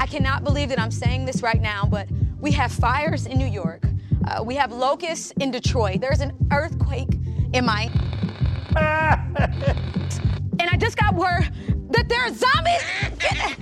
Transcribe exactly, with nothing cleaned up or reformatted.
cannot believe that I'm saying this right now, but we have fires in New York. Uh, we have locusts in Detroit. There's an earthquake in my... and I just got word that there are zombies...